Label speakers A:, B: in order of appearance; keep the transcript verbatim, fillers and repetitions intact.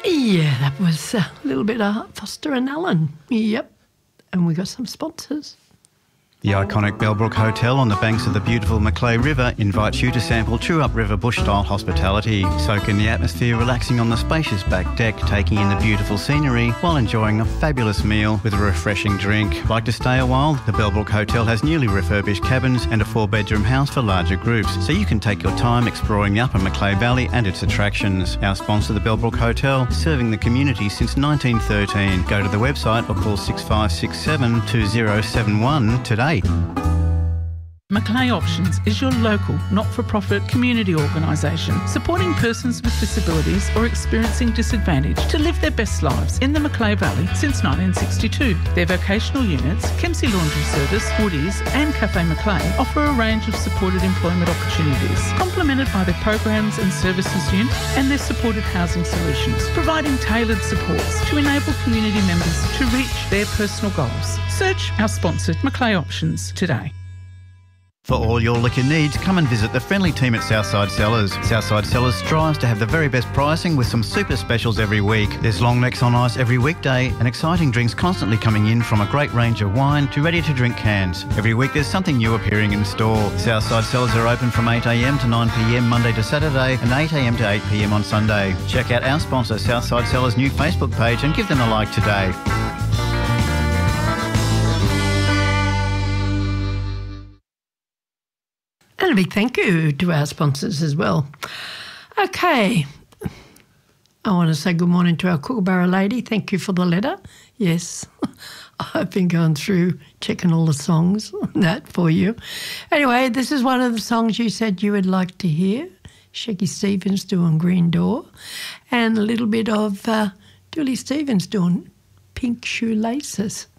A: Yeah, that was a little bit of Foster and Allen. Yep. And we got some sponsors.
B: The iconic Bellbrook Hotel on the banks of the beautiful Macleay River invites you to sample true-up river bush-style hospitality. Soak in the atmosphere, relaxing on the spacious back deck, taking in the beautiful scenery while enjoying a fabulous meal with a refreshing drink. Like to stay a while? The Bellbrook Hotel has newly refurbished cabins and a four-bedroom house for larger groups, so you can take your time exploring the upper Macleay Valley and its attractions. Our sponsor, the Bellbrook Hotel, serving the community since nineteen thirteen. Go to the website or call six five six seven, two zero seven one today.
C: Macleay Options is your local, not-for-profit community organisation supporting persons with disabilities or experiencing disadvantage to live their best lives in the Macleay Valley since nineteen sixty-two. Their vocational units, Kempsey Laundry Service, Woodies and Cafe Macleay offer a range of supported employment opportunities, complemented by their programs and services unit and their supported housing solutions, providing tailored supports to enable community members to reach their personal goals. Search our sponsored Macleay Options today.
B: For all your liquor needs, come and visit the friendly team at Southside Cellars. Southside Cellars strives to have the very best pricing with some super specials every week. There's long necks on ice every weekday and exciting drinks constantly coming in, from a great range of wine to ready-to-drink cans. Every week there's something new appearing in store. Southside Cellars are open from eight a m to nine p m Monday to Saturday and eight a m to eight p m on Sunday. Check out our sponsor Southside Cellars' new Facebook page and give them a like today.
A: And a big thank you to our sponsors as well. Okay. I want to say good morning to our Kookaburra lady. Thank you for the letter. Yes, I've been going through checking all the songs on that for you. Anyway, this is one of the songs you said you would like to hear. Shaggy Stevens doing Green Door, and a little bit of uh, Dooley Stevens doing Pink Shoelaces.